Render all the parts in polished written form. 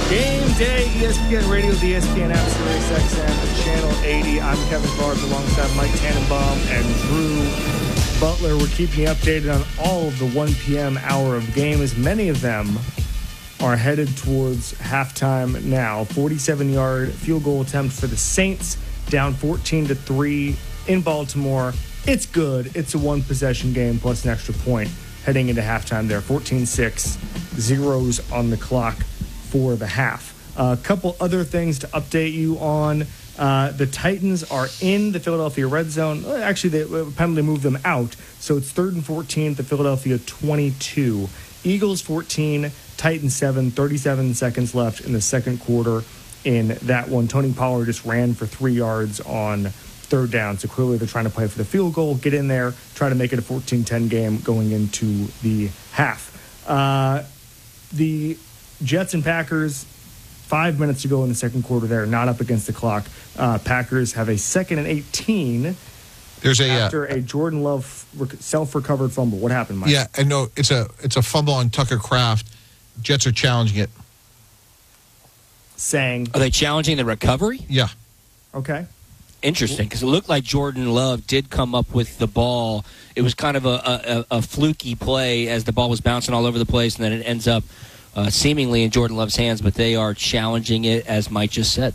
Game day, ESPN Radio, the ESPN app, Sirius XM, Channel 80. I'm Kevin Barth alongside Mike Tannenbaum and Drew Butler. We're keeping you updated on all of the 1 p.m. hour of games. Many of them are headed towards halftime now. 47-yard field goal attempt for the Saints, down 14-3 in Baltimore. It's good. It's a one-possession game plus an extra point heading into halftime there. 14-6, zeros on the clock for the half. A couple other things to update you on. The Titans are in the Philadelphia red zone. Actually, they moved them out. So it's 3rd and 14 at the Philadelphia 22. Eagles 14, Titans 7, 37 seconds left in the second quarter in that one. Tony Pollard just ran for 3 yards on third down. So clearly they're trying to play for the field goal, get in there, try to make it a 14-10 game going into the half. The Jets and Packers, 5 minutes to go in the second quarter there, not up against the clock. Packers have a 2nd and 18 after a Jordan Love self-recovered fumble. What happened, Mike? Yeah, I know it's a fumble on Tucker Kraft. Jets are challenging it. Saying... Are they challenging the recovery? Yeah. Okay. Interesting, because it looked like Jordan Love did come up with the ball. It was kind of a fluky play as the ball was bouncing all over the place, and then it ends up seemingly in Jordan Love's hands, but they are challenging it, as Mike just said.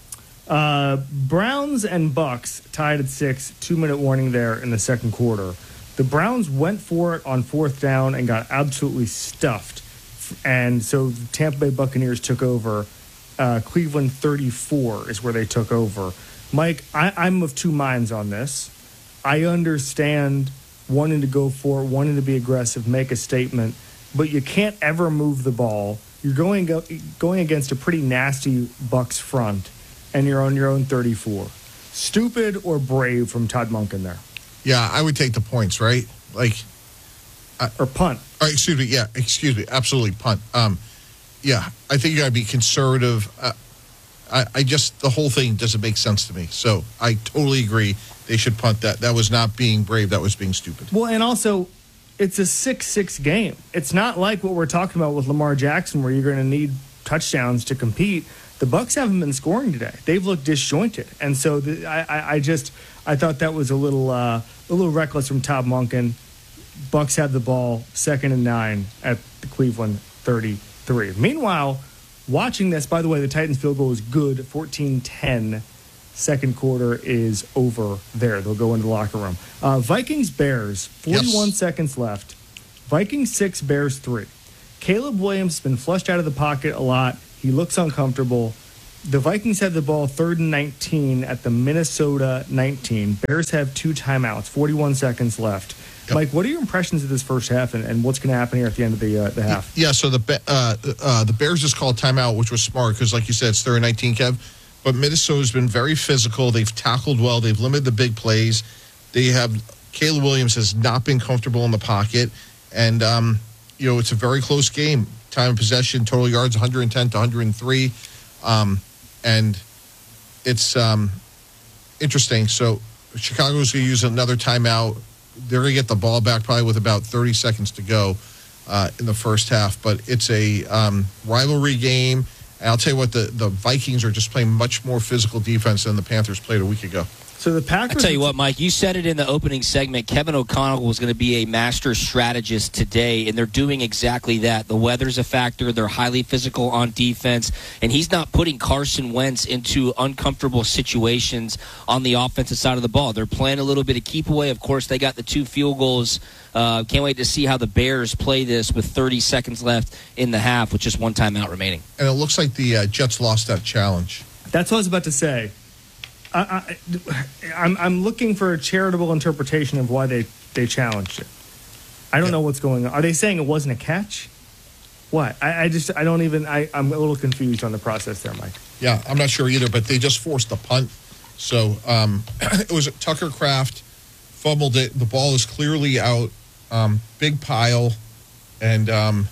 Browns and Bucks tied at 6, 2-minute warning there in the second quarter. The Browns went for it on fourth down and got absolutely stuffed. And so the Tampa Bay Buccaneers took over. Cleveland 34 is where they took over. Mike, I'm of two minds on this. I understand wanting to go for it, wanting to be aggressive, make a statement, but you can't ever move the ball. You're going against a pretty nasty Bucks front, and you're on your own 34. Stupid or brave from Todd Monken there? Yeah, I would take the points, right? Or punt. Excuse me. Absolutely, punt. Yeah, I think you got to be conservative. The whole thing doesn't make sense to me. So I totally agree. They should punt that. That was not being brave. That was being stupid. Well, and also, it's a 6-6 game. It's not like what we're talking about with Lamar Jackson, where you're going to need touchdowns to compete. The Bucs haven't been scoring today. They've looked disjointed, and so I thought that was a little reckless from Todd Monken. Bucs had the ball, 2nd and 9 at the Cleveland 33. Meanwhile, watching this, by the way, the Titans field goal is good, 14-10. Second quarter is over there. They'll go into the locker room. Vikings-Bears, 41 seconds left. Vikings 6, Bears 3. Caleb Williams has been flushed out of the pocket a lot. He looks uncomfortable. The Vikings have the ball 3rd and 19 at the Minnesota 19. Bears have 2 timeouts, 41 seconds left. Yep. Mike, what are your impressions of this first half and what's going to happen here at the end of the half? Yeah, so the Bears just called timeout, which was smart because, like you said, it's 3rd and 19, Kev. But Minnesota's been very physical. They've tackled well. They've limited the big plays. Caleb Williams has not been comfortable in the pocket. And, it's a very close game. Time of possession, total yards, 110 to 103. And it's interesting. So Chicago's going to use another timeout. They're going to get the ball back probably with about 30 seconds to go in the first half. But it's a rivalry game. And I'll tell you what, the Vikings are just playing much more physical defense than the Panthers played a week ago. So the Packers. I tell you what, Mike, you said it in the opening segment. Kevin O'Connell was going to be a master strategist today, and they're doing exactly that. The weather's a factor. They're highly physical on defense, and he's not putting Carson Wentz into uncomfortable situations on the offensive side of the ball. They're playing a little bit of keep away. Of course, they got the 2 field goals. Can't wait to see how the Bears play this with 30 seconds left in the half with just 1 timeout remaining. And it looks like the Jets lost that challenge. That's what I was about to say. I'm looking for a charitable interpretation of why they challenged it. I don't know what's going on. Are they saying it wasn't a catch? What? I'm a little confused on the process there, Mike. Yeah, I'm not sure either, but they just forced the punt. So it was Tucker Kraft fumbled it. The ball is clearly out. Big pile. And,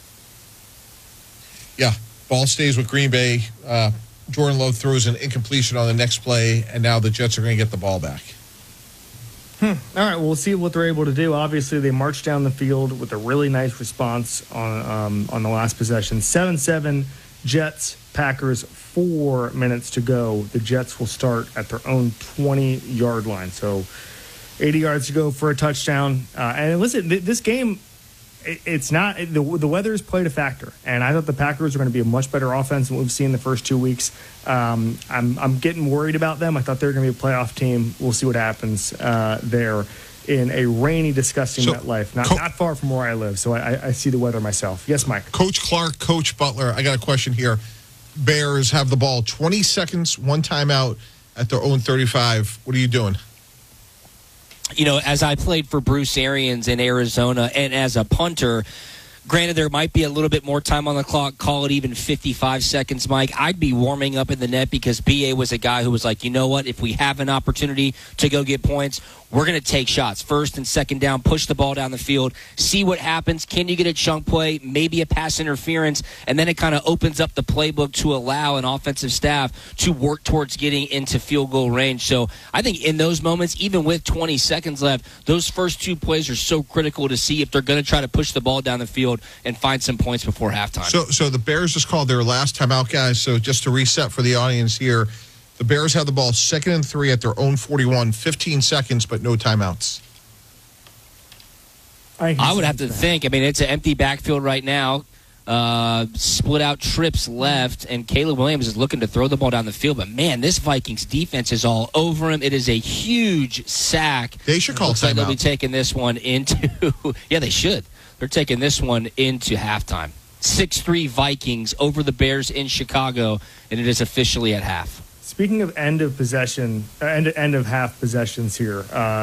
ball stays with Green Bay. Jordan Love throws an incompletion on the next play, and now the Jets are going to get the ball back. All right, well, we'll see what they're able to do. Obviously, they marched down the field with a really nice response on the last possession. 7-7 Jets Packers, 4 minutes to go. The Jets will start at their own 20-yard line. So 80 yards to go for a touchdown. And listen, this game, it's not the weather's played a factor, and I thought the Packers were going to be a much better offense than what we've seen the first 2 weeks. I'm getting worried about them. I thought they were going to be a playoff team. We'll see what happens there in a rainy, disgusting MetLife, not far from where I live. So I see the weather myself. Yes, Mike. Coach Clark, Coach Butler, I got a question here. Bears have the ball, 20 seconds, one timeout at their own 35. What are you doing? You know, as I played for Bruce Arians in Arizona and as a punter, granted, there might be a little bit more time on the clock, call it even 55 seconds, Mike. I'd be warming up in the net because B.A. was a guy who was like, you know what, if we have an opportunity to go get points, we're going to take shots. First and second down, push the ball down the field, see what happens. Can you get a chunk play, maybe a pass interference, and then it kind of opens up the playbook to allow an offensive staff to work towards getting into field goal range. So I think in those moments, even with 20 seconds left, those first two plays are so critical to see if they're going to try to push the ball down the field and find some points before halftime. So the Bears just called their last timeout, guys. So just to reset for the audience here, the Bears have the ball 2nd and 3 at their own 41, 15 seconds, but no timeouts. I would have to think. I mean, it's an empty backfield right now. Split out trips left, and Caleb Williams is looking to throw the ball down the field. But, man, this Vikings defense is all over him. It is a huge sack. They should call timeout. Like they'll be taking this one into – yeah, they should. They're taking this one into halftime. 6-3 Vikings over the Bears in Chicago, and it is officially at half. Speaking of end of half possessions here,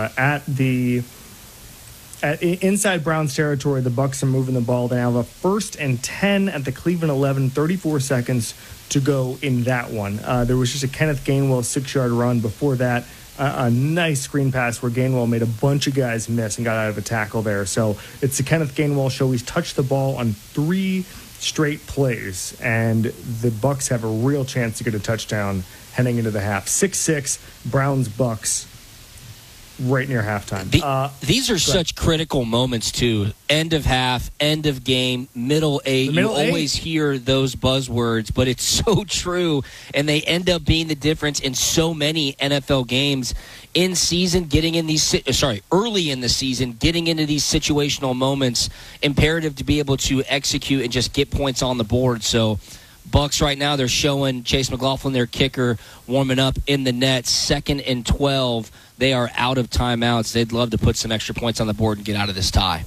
inside Browns territory, the Bucs are moving the ball. They have a 1st and 10 at the Cleveland 11, 34 seconds to go in that one. There was just a Kenneth Gainwell 6-yard run before that. A nice screen pass where Gainwell made a bunch of guys miss and got out of a tackle there. So it's the Kenneth Gainwell show. He's touched the ball on 3 straight plays, and the Bucs have a real chance to get a touchdown heading into the half. 6-6 Browns-Bucs right near halftime. These are such critical moments, too. End of half, end of game, middle eight. You always hear those buzzwords, but it's so true, and they end up being the difference in so many NFL games in season, early in the season, getting into these situational moments, imperative to be able to execute and just get points on the board. So Bucs right now, they're showing Chase McLaughlin, their kicker, warming up in the net. 2nd and 12. They are out of timeouts. They'd love to put some extra points on the board and get out of this tie.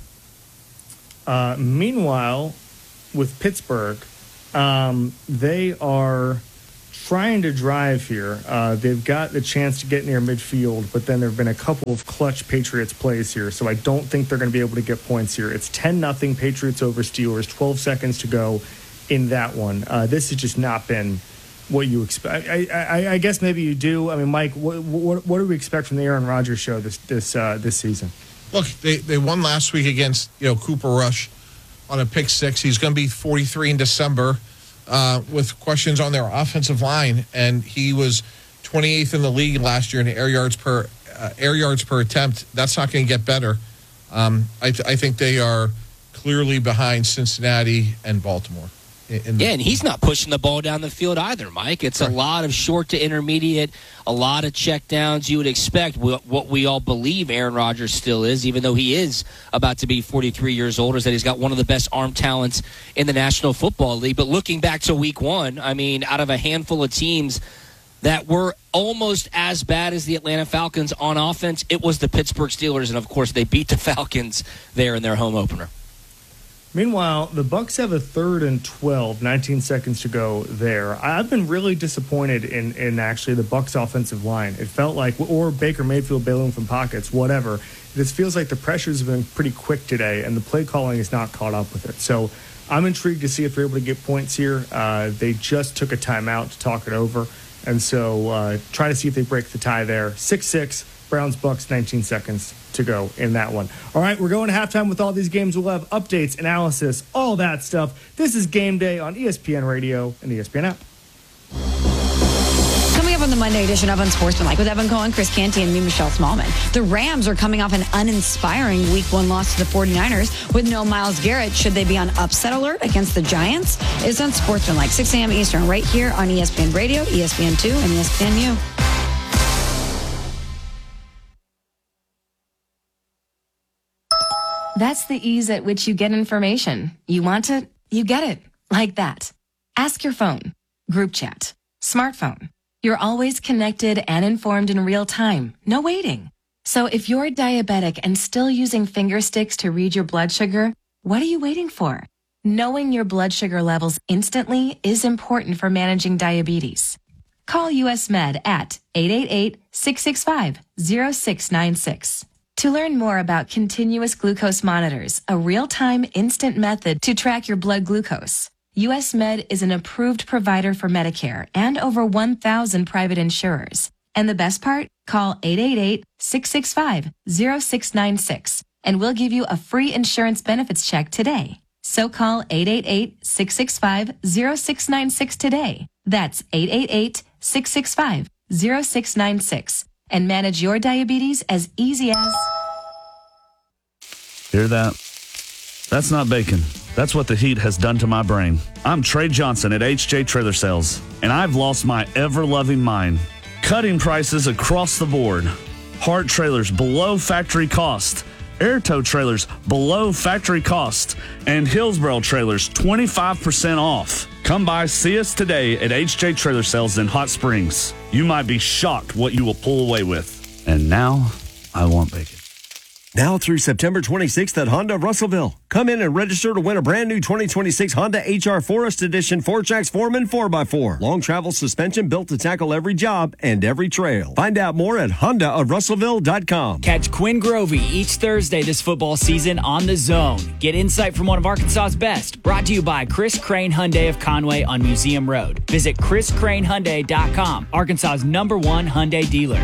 Meanwhile, with Pittsburgh, they are trying to drive here. They've got the chance to get near midfield, but then there have been a couple of clutch Patriots plays here, so I don't think they're going to be able to get points here. It's 10-0 Patriots over Steelers, 12 seconds to go in that one. This has just not been what you expect. I guess maybe you do. I mean, Mike, what do we expect from the Aaron Rodgers show this season? Look, they won last week against Cooper Rush on a pick 6. He's going to be 43 in December with questions on their offensive line, and he was 28th in the league last year in air yards per attempt. That's not going to get better. I think they are clearly behind Cincinnati and Baltimore. And he's not pushing the ball down the field either, Mike. It's a lot of short to intermediate, a lot of check downs. You would expect what we all believe Aaron Rodgers still is, even though he is about to be 43 years old, is that he's got one of the best arm talents in the National Football League. But looking back to week 1, I mean, out of a handful of teams that were almost as bad as the Atlanta Falcons on offense, it was the Pittsburgh Steelers. And, of course, they beat the Falcons there in their home opener. Meanwhile, the Bucs have a 3rd and 12, 19 seconds to go there. I've been really disappointed in actually the Bucs offensive line. It felt like, or Baker Mayfield bailing from pockets, whatever. This feels like the pressures have been pretty quick today, and the play calling is not caught up with it. So I'm intrigued to see if they're able to get points here. They just took a timeout to talk it over, and so try to see if they break the tie there. 6-6. Browns-Bucs, 19 seconds to go in that one. All right, we're going to halftime with all these games. We'll have updates, analysis, all that stuff. This is Game Day on ESPN Radio and the ESPN app. Coming up on on the Monday edition of Unsportsmanlike with Evan Cohen, Chris Canty, and me, Michelle Smallman. The Rams are coming off an uninspiring Week 1 loss to the 49ers with no Myles Garrett. Should they be on upset alert against the Giants? It's Unsportsmanlike, 6 a.m. Eastern, right here on ESPN Radio, ESPN2, and ESPNU. That's the ease at which you get information. You want it, you get it. Like that. Ask your phone. Group chat. Smartphone. You're always connected and informed in real time. No waiting. So if you're diabetic and still using finger sticks to read your blood sugar, what are you waiting for? Knowing your blood sugar levels instantly is important for managing diabetes. Call US Med at 888-665-0696. To learn more about continuous glucose monitors, a real-time instant method to track your blood glucose, US Med is an approved provider for Medicare and over 1,000 private insurers. And the best part? Call 888-665-0696 and we'll give you a free insurance benefits check today. So call 888-665-0696 today. That's 888-665-0696. And manage your diabetes as easy as... Hear that? That's not bacon. That's what the heat has done to my brain. I'm Trey Johnson at HJ Trailer Sales, and I've lost my ever-loving mind. Cutting prices across the board. Hart trailers below factory cost. Airtow trailers below factory cost. And Hillsboro trailers 25% off. Come by, see us today at HJ Trailer Sales in Hot Springs. You might be shocked what you will pull away with. And now, I want bacon. Now through September 26th at Honda Russellville. Come in and register to win a brand new 2026 Honda HR Forest Edition 4Trax Foreman 4x4. Long travel suspension built to tackle every job and every trail. Find out more at HondaofRussellville.com. Catch Quinn Grovey each Thursday this football season on The Zone. Get insight from one of Arkansas's best. Brought to you by Chris Crane Hyundai of Conway on Museum Road. Visit ChrisCraneHyundai.com, Arkansas's #1 Hyundai dealer.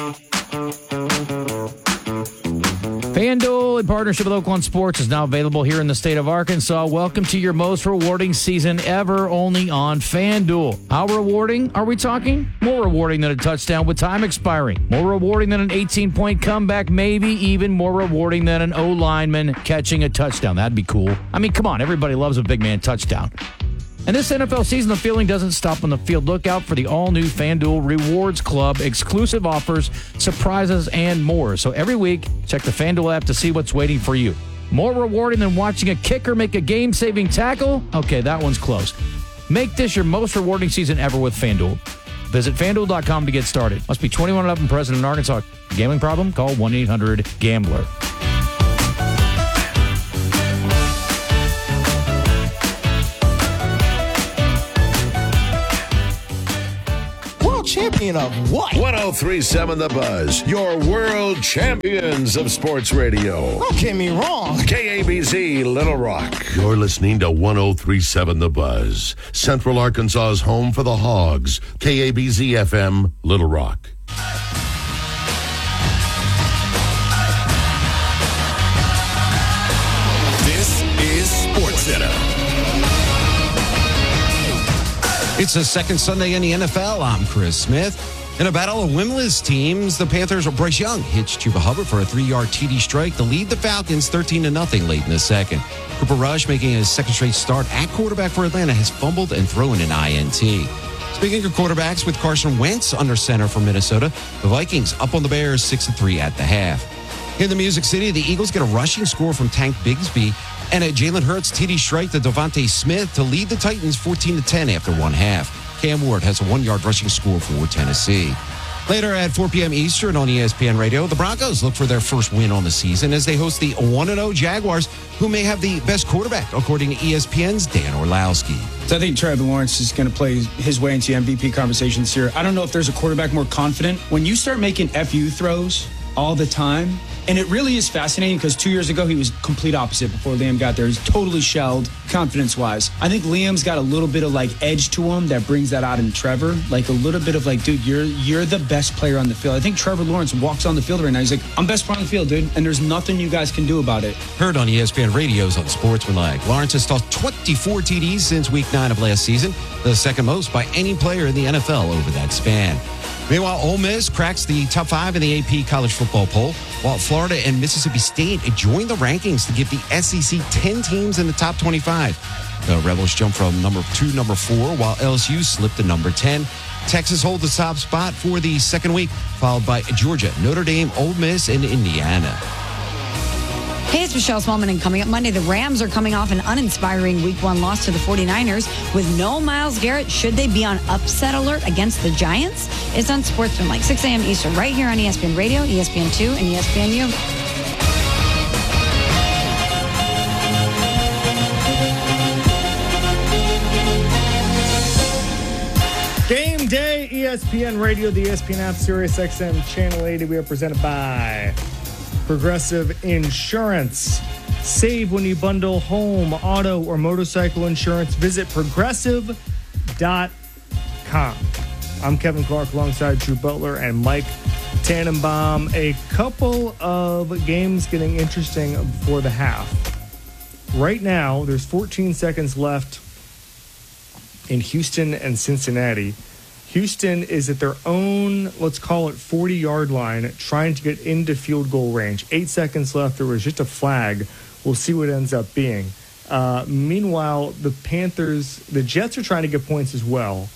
FanDuel, in partnership with Oaklawn Sports, is now available here in the state of Arkansas. Welcome to your most rewarding season ever, only on FanDuel. How rewarding are we talking? More rewarding than a touchdown with time expiring. More rewarding than an 18-point comeback, maybe even more rewarding than an O-lineman catching a touchdown. That'd be cool. I mean, come on, everybody loves a big man touchdown. And this NFL season, the feeling doesn't stop on the field. Look out for the all-new FanDuel Rewards Club, exclusive offers, surprises, and more. So every week, check the FanDuel app to see what's waiting for you. More rewarding than watching a kicker make a game-saving tackle? Okay, that one's close. Make this your most rewarding season ever with FanDuel. Visit FanDuel.com to get started. Must be 21 and up and present in Arkansas. Gambling problem? Call 1-800-GAMBLER. Champion of what? 103.7 The Buzz, your world champions of sports radio. Don't get me wrong. KABZ Little Rock. You're listening to 103.7 The Buzz, Central Arkansas's home for the Hogs. KABZ FM, Little Rock. This is SportsCenter. It's the second Sunday in the NFL. I'm Chris Smith. In a battle of winless teams, the Panthers of Bryce Young hits Chuba Hubbard for a 3-yard TD strike to lead the Falcons 13-0 late in the second. Cooper Rush, making his second straight start at quarterback for Atlanta, has fumbled and thrown an INT. Speaking of quarterbacks, with Carson Wentz under center for Minnesota, the Vikings up on the Bears 6-3 at the half. In the Music City, the Eagles get a rushing score from Tank Bigsby and a Jalen Hurts TD strike to Devontae Smith to lead the Titans 14-10 after one half. Cam Ward has a 1-yard rushing score for Tennessee. Later at 4 p.m. Eastern on ESPN Radio, the Broncos look for their first win on the season as they host the 1-0 Jaguars, who may have the best quarterback, according to ESPN's Dan Orlowski. So I think Trevor Lawrence is going to play his way into MVP conversation this year. I don't know if there's a quarterback more confident. When you start making FU throws all the time, and it really is fascinating because 2 years ago he was complete opposite before Liam got there. He's totally shelled confidence-wise. I think Liam's got a little bit of like edge to him that brings that out in Trevor. Like a little bit of like, dude, you're the best player on the field. I think Trevor Lawrence walks on the field right now. He's like, I'm best player on the field, dude, and there's nothing you guys can do about it. Heard on ESPN Radio's on Sportsmanlike. Lawrence has tossed 24 TDs since Week 9 of last season, the second most by any player in the NFL over that span. Meanwhile, Ole Miss cracks the top 5 in the AP college football poll, while Florida and Mississippi State join the rankings to give the SEC 10 teams in the top 25. The Rebels jump from number 2 to number 4, while LSU slipped to number 10. Texas holds the top spot for the second week, followed by Georgia, Notre Dame, Ole Miss, and Indiana. Hey, it's Michelle Smallman, and coming up Monday, the Rams are coming off an uninspiring Week 1 loss to the 49ers with no Myles Garrett. Should they be on upset alert against the Giants? It's on Sportsman, 6 a.m. Eastern, right here on ESPN Radio, ESPN2, and ESPNU. Game day, ESPN Radio, the ESPN app, Sirius XM, Channel 80. We are presented by Progressive Insurance. Save when you bundle home, auto, or motorcycle insurance. Visit progressive.com. I'm Kevin Clark alongside Drew Butler and Mike Tannenbaum. A couple of games getting interesting before the half. Right now, there's 14 seconds left in Houston and Cincinnati. Houston is at their own, let's call it 40-yard line, trying to get into field goal range. 8 seconds left. There was just a flag. We'll see what it ends up being. Meanwhile, the Jets are trying to get points as well.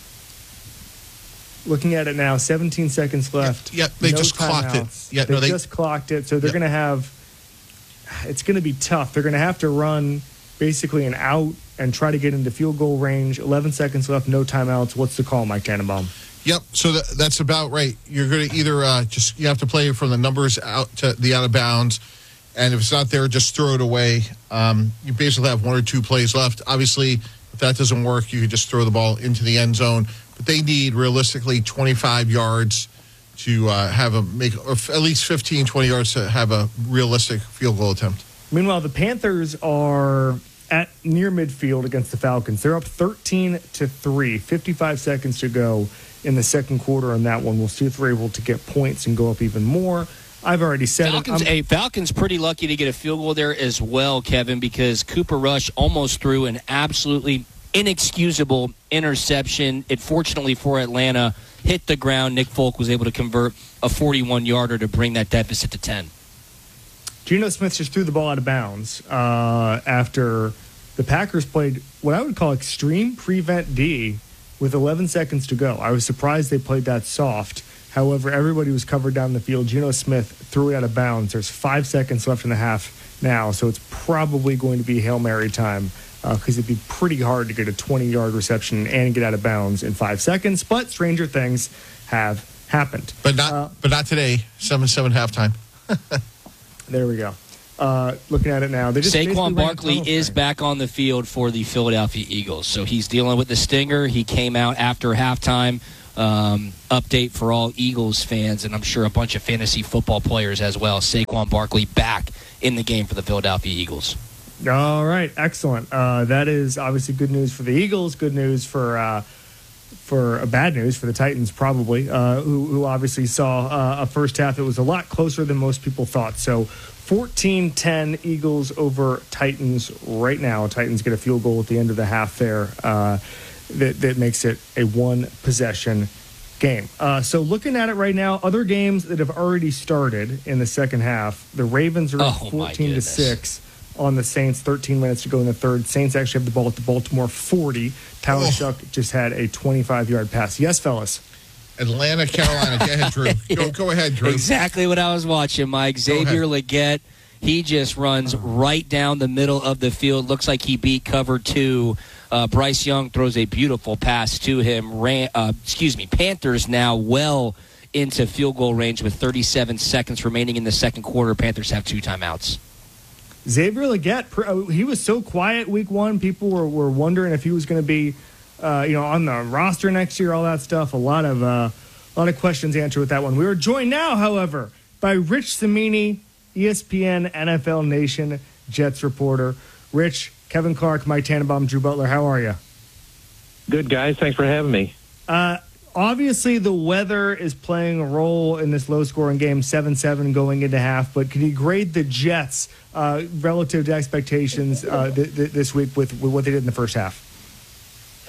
Looking at it now, 17 seconds left. Yeah, they just clocked it. Yeah, they just clocked it. So they're going to have, it's going to be tough. They're going to have to run basically an out and try to get into field goal range. 11 seconds left, no timeouts. What's the call, Mike Tannenbaum? Yep, so that's about right. You're going to either you have to play from the numbers out to the out of bounds, and if it's not there, just throw it away. You basically have 1 or 2 plays left. Obviously, if that doesn't work, you could just throw the ball into the end zone. But they need realistically 25 yards to make at least 15, 20 yards to have a realistic field goal attempt. Meanwhile, the Panthers are at near midfield against the Falcons. They're up 13-3, 55 seconds to go in the second quarter on that one. We'll see if they're able to get points and go up even more. I've already said Falcons pretty lucky to get a field goal there as well, Kevin, because Cooper Rush almost threw an absolutely inexcusable interception. It, fortunately for Atlanta, hit the ground. Nick Folk was able to convert a 41-yarder to bring that deficit to 10. Geno Smith just threw the ball out of bounds after the Packers played what I would call extreme prevent D with 11 seconds to go. I was surprised they played that soft. However, everybody was covered down the field. Geno Smith threw it out of bounds. There's 5 seconds left in the half now, so it's probably going to be Hail Mary time because it'd be pretty hard to get a 20-yard reception and get out of bounds in 5 seconds. But stranger things have happened. But not today. 7-7 halftime. There we go. Looking at it now, they just Saquon Barkley is back on the field for the Philadelphia Eagles, so he's dealing with the stinger. He came out after halftime. Update for all Eagles fans, and I'm sure a bunch of fantasy football players as well. Saquon Barkley back in the game for the Philadelphia Eagles. All right, excellent. That is obviously good news for the Eagles. Good news for bad news for the Titans, probably, who obviously saw a first half that was a lot closer than most people thought. So 14-10 Eagles over Titans right now. Titans get a field goal at the end of the half there that makes it a one-possession game. So looking at it right now, other games that have already started in the second half, the Ravens are 14-6 on the Saints, 13 minutes to go in the third. Saints actually have the ball at the Baltimore 40. Tyler Shuck just had a 25-yard pass. Yes, fellas. Atlanta, Carolina. Go ahead, Drew. Go ahead, Drew. Exactly what I was watching, Mike. Xavier Legette, he just runs right down the middle of the field. Looks like he beat cover 2. Bryce Young throws a beautiful pass to him. Panthers now well into field goal range with 37 seconds remaining in the second quarter. Panthers have 2 timeouts. Xavier Legette, he was so quiet week 1. People were wondering if he was going to be, on the roster next year. All that stuff. A lot of questions answered with that one. We are joined now, however, by Rich Cimini, ESPN NFL Nation Jets reporter. Rich, Kevin Clark, Mike Tannenbaum, Drew Butler. How are you? Good, guys. Thanks for having me. Obviously, the weather is playing a role in this low-scoring game, 7-7 going into half. But can you grade the Jets relative to expectations this week with what they did in the first half?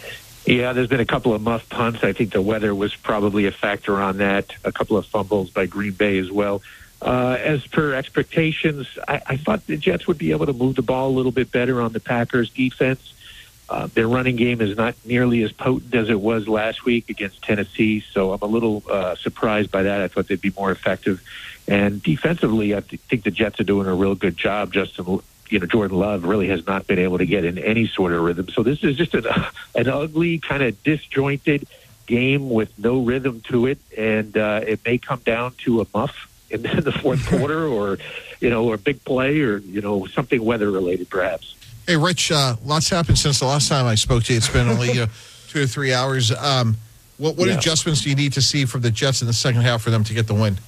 Yeah, there's been a couple of muff punts. I think the weather was probably a factor on that. A couple of fumbles by Green Bay as well. As per expectations, I thought the Jets would be able to move the ball a little bit better on the Packers' defense. Their running game is not nearly as potent as it was last week against Tennessee, so I'm a little surprised by that. I thought they'd be more effective. And defensively, I think the Jets are doing a real good job. Jordan Love really has not been able to get in any sort of rhythm. So this is just an ugly, kind of disjointed game with no rhythm to it, and it may come down to a muff in the fourth quarter, or a big play, or something weather-related, perhaps. Hey, Rich, lots happened since the last time I spoke to you. It's been only 2 to 3 hours. What adjustments do you need to see from the Jets in the second half for them to get the win?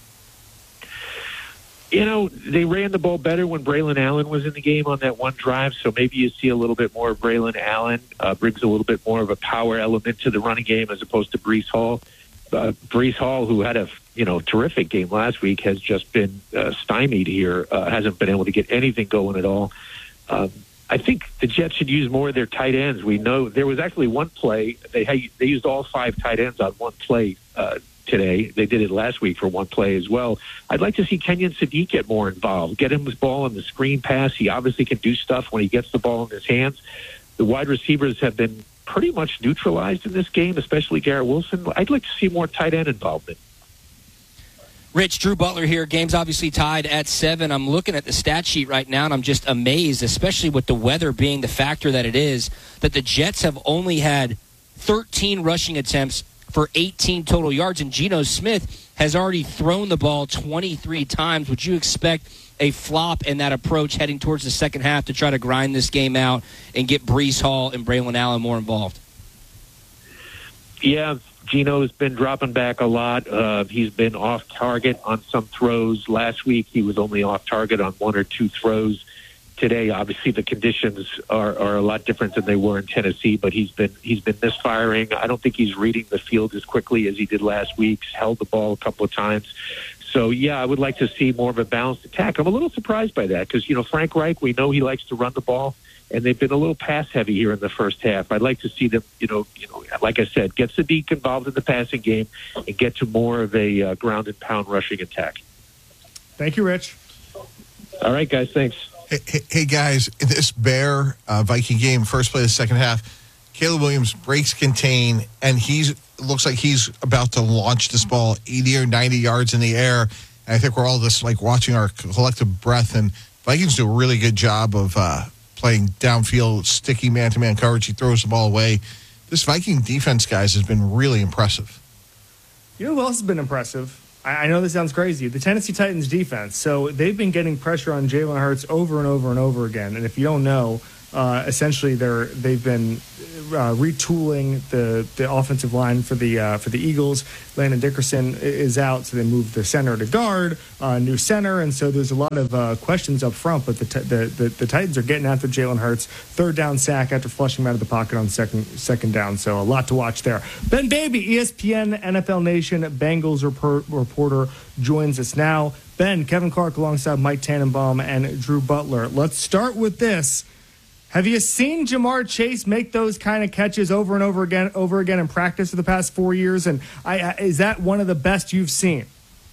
They ran the ball better when Braylon Allen was in the game on that one drive, so maybe you see a little bit more of Braylon Allen, brings a little bit more of a power element to the running game as opposed to Breece Hall. Breece Hall, who had a terrific game last week, has just been stymied here, hasn't been able to get anything going at all. I think the Jets should use more of their tight ends. We know there was actually one play. They used all 5 tight ends on one play today. They did it last week for one play as well. I'd like to see Kenyon Sadiq get more involved, get him his ball on the screen pass. He obviously can do stuff when he gets the ball in his hands. The wide receivers have been pretty much neutralized in this game, especially Garrett Wilson. I'd like to see more tight end involvement. Rich, Drew Butler here. Game's obviously tied at 7. I'm looking at the stat sheet right now, and I'm just amazed, especially with the weather being the factor that it is, that the Jets have only had 13 rushing attempts for 18 total yards, and Geno Smith has already thrown the ball 23 times. Would you expect a flop in that approach heading towards the second half to try to grind this game out and get Breece Hall and Braylon Allen more involved? Yeah, Geno's been dropping back a lot. He's been off target on some throws. Last week he was only off target on 1 or 2 throws. Today, obviously, the conditions are a lot different than they were in Tennessee, but he's been misfiring. I don't think he's reading the field as quickly as he did last week. He's held the ball a couple of times. So, yeah, I would like to see more of a balanced attack. I'm a little surprised by that because, Frank Reich, we know he likes to run the ball, and they've been a little pass-heavy here in the first half. I'd like to see them, like I said, get Sadiq involved in the passing game and get to more of a ground-and-pound rushing attack. Thank you, Rich. All right, guys, thanks. Hey guys, in this Bear Viking game, first play of the second half, Caleb Williams breaks contain, and looks like he's about to launch this ball 80 or 90 yards in the air. And I think we're all just watching our collective breath, and Vikings do a really good job of playing downfield, sticky man-to-man coverage. He throws the ball away. This Viking defense, guys, has been really impressive. You know who else has been impressive? I know this sounds crazy. The Tennessee Titans defense. So they've been getting pressure on Jalen Hurts over and over and over again. And if you don't know, essentially they've been retooling the offensive line for the Eagles. Landon Dickerson is out, so they moved the center to guard, new center, and so there's a lot of questions up front. But the Titans are getting after Jalen Hurts. Third down sack after flushing him out of the pocket on second down. So a lot to watch there. Ben Baby, ESPN NFL Nation Bengals reporter, joins us now. Ben, Kevin Clark alongside Mike Tannenbaum and Drew Butler. Let's start with this. Have you seen Jamar Chase make those kind of catches over and over again in practice for the past 4 years? And is that one of the best you've seen?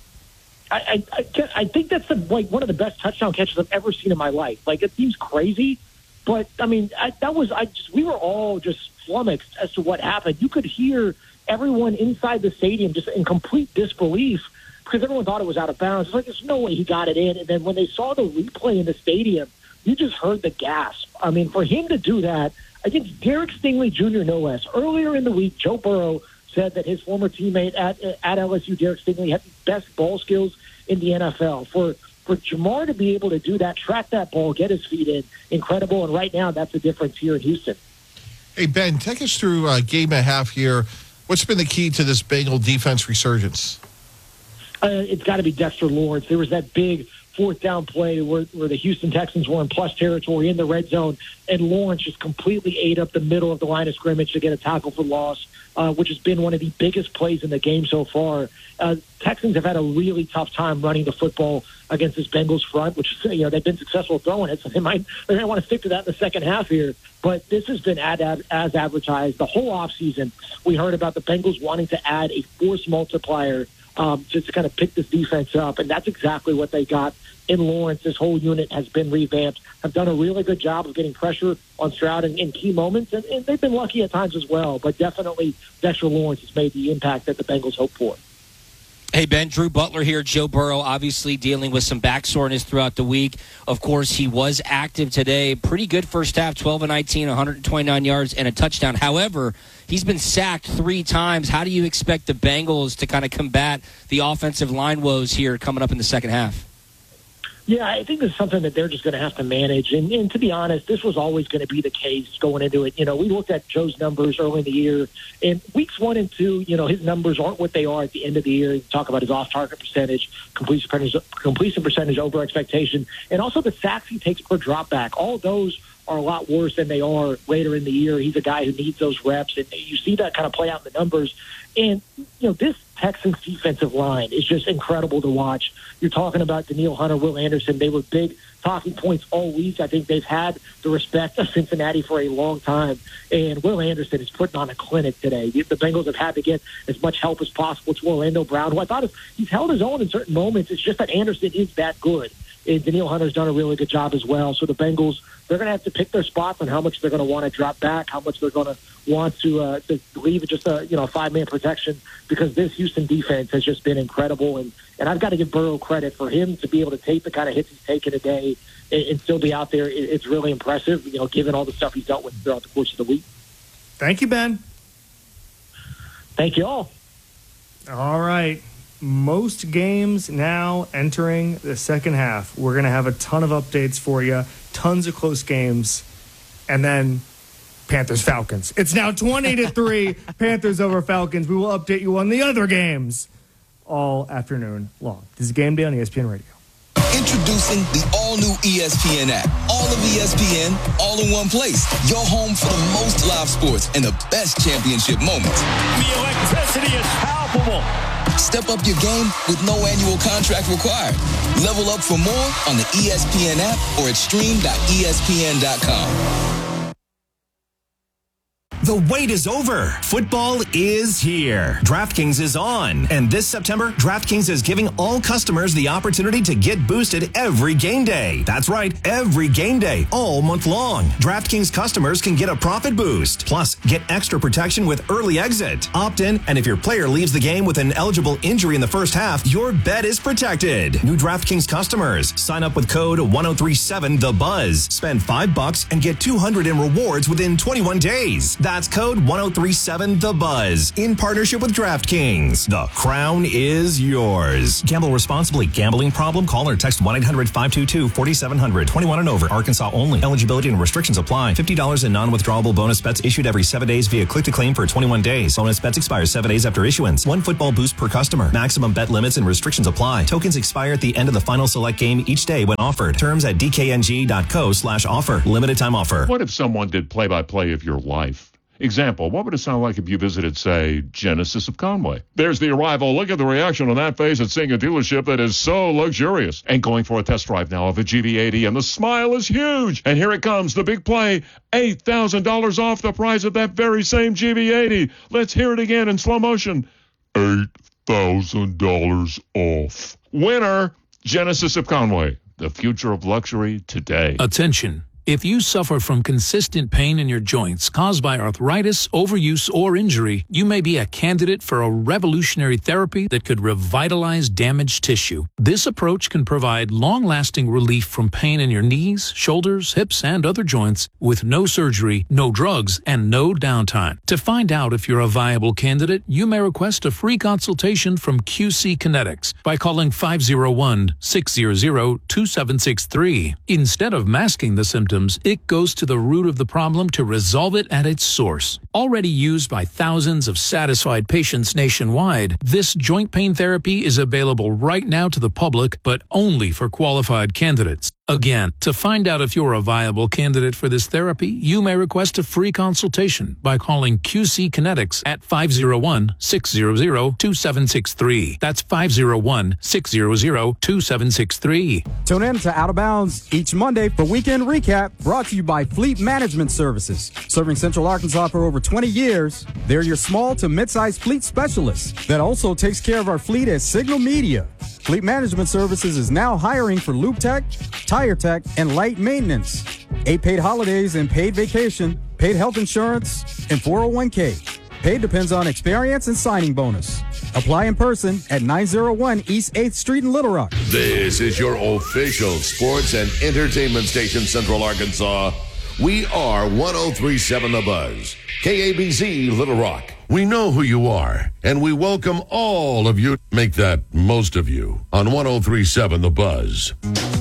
I think that's one of the best touchdown catches I've ever seen in my life. It seems crazy, but I mean, we were all just flummoxed as to what happened. You could hear everyone inside the stadium just in complete disbelief because everyone thought it was out of bounds. It's there's no way he got it in. And then when they saw the replay in the stadium, you just heard the gasp. I mean, for him to do that against Derek Stingley Jr., no less. Earlier in the week, Joe Burrow said that his former teammate at LSU, Derek Stingley, had the best ball skills in the NFL. For Jamar to be able to do that, track that ball, get his feet in, incredible. And right now, that's the difference here in Houston. Hey, Ben, take us through game and a half here. What's been the key to this Bengal defense resurgence? It's got to be Dexter Lawrence. There was that big fourth down play where the Houston Texans were in plus territory in the red zone, and Lawrence just completely ate up the middle of the line of scrimmage to get a tackle for loss. which has been one of the biggest plays in the game so far. Texans have had a really tough time running the football against this Bengals front, which, they've been successful throwing it, so they're going to want to stick to that in the second half here. But this has been as advertised. The whole offseason, we heard about the Bengals wanting to add a force multiplier just to kind of pick this defense up, and that's exactly what they got in Lawrence. This whole unit has been revamped, have done a really good job of getting pressure on Stroud in key moments, and they've been lucky at times as well, but definitely Dexter Lawrence has made the impact that the Bengals hoped for. Hey, Ben, Drew Butler here. Joe Burrow obviously dealing with some back soreness throughout the week. Of course, he was active today. Pretty good first half, 12-19, 129 yards, and a touchdown. However, he's been sacked 3 times. How do you expect the Bengals to kind of combat the offensive line woes here coming up in the second half? Yeah, I think this is something that they're just going to have to manage. And to be honest, this was always going to be the case going into it. We looked at Joe's numbers early in the year. In weeks 1 and 2, his numbers aren't what they are at the end of the year. You talk about his off-target percentage, completion percentage over expectation, and also the sacks he takes per drop back. All of those are a lot worse than they are later in the year. He's a guy who needs those reps, and you see that kind of play out in the numbers. And, this Texans defensive line is just incredible to watch. You're talking about Danielle Hunter, Will Anderson. They were big talking points all week. I think they've had the respect of Cincinnati for a long time. And Will Anderson is putting on a clinic today. The Bengals have had to get as much help as possible to Orlando Brown, who I thought he's held his own in certain moments. It's just that Anderson is that good. And Danielle Hunter's done a really good job as well. So the Bengals, they're going to have to pick their spots on how much they're going to want to drop back, how much they're going to want to leave it just a 5-man protection, because this Houston defense has just been incredible. And I've got to give Burrow credit for him to be able to take the kind of hits he's taken today and still be out there. It's really impressive, given all the stuff he's dealt with throughout the course of the week. Thank you, Ben. Thank you all. All right. Most games now entering the second half. We're going to have a ton of updates for you, tons of close games, and then Panthers-Falcons. It's now 20-3, Panthers over Falcons. We will update you on the other games all afternoon long. This is Game Day on ESPN Radio. Introducing the all-new ESPN app. All of ESPN, all in one place. Your home for the most live sports and the best championship moments. The electricity is palpable. Step up your game with no annual contract required. Level up for more on the ESPN app or at stream.espn.com. The wait is over. Football is here. DraftKings is on. And this September, DraftKings is giving all customers the opportunity to get boosted every game day. That's right, every game day, all month long. DraftKings customers can get a profit boost. Plus, get extra protection with early exit. Opt in, and if your player leaves the game with an eligible injury in the first half, your bet is protected. New DraftKings customers, sign up with code 1037TheBuzz. Spend $5 and get $200 in rewards within 21 days. That's code 1037TheBuzz in partnership with DraftKings. The crown is yours. Gamble responsibly. Gambling problem? Call or text 1-800-522-4700. 21 and over. Arkansas only. Eligibility and restrictions apply. $50 in non-withdrawable bonus bets issued every 7 days via click-to-claim for 21 days. Bonus bets expire 7 days after issuance. 1 football boost per customer. Maximum bet limits and restrictions apply. Tokens expire at the end of the final select game each day when offered. Terms at dkng.co/offer. Limited time offer. What if someone did play-by-play of your life? Example, what would it sound like if you visited, say, Genesis of Conway? There's the arrival. Look at the reaction on that face at seeing a dealership that is so luxurious. And going for a test drive now of a GV80, and the smile is huge. And here it comes, the big play, $8,000 off the price of that very same GV80. Let's hear it again in slow motion. $8,000 off. Winner, Genesis of Conway. The future of luxury today. Attention. If you suffer from consistent pain in your joints caused by arthritis, overuse, or injury, you may be a candidate for a revolutionary therapy that could revitalize damaged tissue. This approach can provide long-lasting relief from pain in your knees, shoulders, hips, and other joints with no surgery, no drugs, and no downtime. To find out if you're a viable candidate, you may request a free consultation from QC Kinetics by calling 501-600-2763. Instead of masking the symptoms, it goes to the root of the problem to resolve it at its source. Already used by thousands of satisfied patients nationwide, this joint pain therapy is available right now to the public, but only for qualified candidates. Again, to find out if you're a viable candidate for this therapy, you may request a free consultation by calling QC Kinetics at 501-600-2763. That's 501-600-2763. Tune in to Out of Bounds each Monday for Weekend Recap, brought to you by Fleet Management Services. Serving Central Arkansas for over 20 years, they're your small to mid-sized fleet specialists that also takes care of our fleet at Signal Media. Fleet Management Services is now hiring for Loop Tech, Tire Tech, and light maintenance. 8 paid holidays and paid vacation, paid health insurance, and 401k. Paid depends on experience and signing bonus. Apply in person at 901 East 8th Street in Little Rock. This is your official sports and entertainment station, Central Arkansas. We are 103.7 The Buzz, KABZ Little Rock. We know who you are, and we welcome all of you. Make that most of you on 103.7 The Buzz.